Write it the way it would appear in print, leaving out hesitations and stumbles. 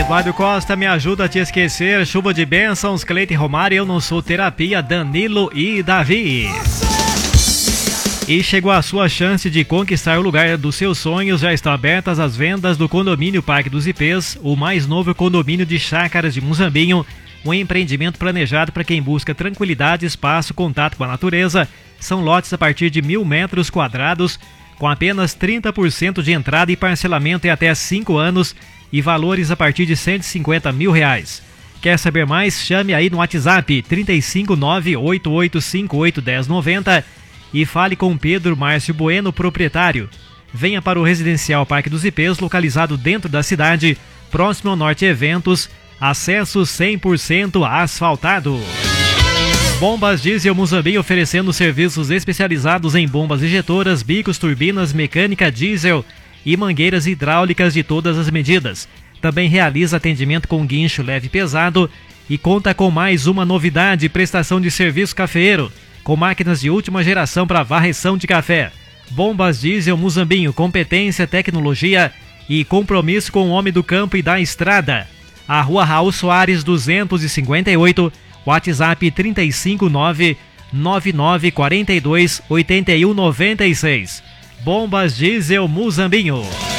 Flávio Costa, me ajuda a te esquecer. Chuva de bênçãos, Cleite Romário, eu não sou terapia, Danilo e Davi. E chegou a sua chance de conquistar o lugar dos seus sonhos. Já estão abertas as vendas do condomínio Parque dos Ipês, o mais novo condomínio de chácaras de Muzambinho. Um empreendimento planejado para quem busca tranquilidade, espaço, contato com a natureza. São lotes a partir de 1.000 metros quadrados, com apenas 30% de entrada e parcelamento em até 5 anos e valores a partir de R$150 mil. Quer saber mais? Chame aí no WhatsApp 359-8858-1090 e fale com Pedro Márcio Bueno, proprietário. Venha para o Residencial Parque dos Ipês, localizado dentro da cidade, próximo ao Norte Eventos, acesso 100% asfaltado. Bombas Diesel Muzambinho, oferecendo serviços especializados em bombas injetoras, bicos, turbinas, mecânica diesel e mangueiras hidráulicas de todas as medidas. Também realiza atendimento com guincho leve e pesado e conta com mais uma novidade: prestação de serviço cafeeiro, com máquinas de última geração para varreção de café. Bombas Diesel Muzambinho, competência, tecnologia e compromisso com o homem do campo e da estrada. A Rua Raul Soares 258, WhatsApp 359-9942-8196. Bombas Diesel Muzambinho.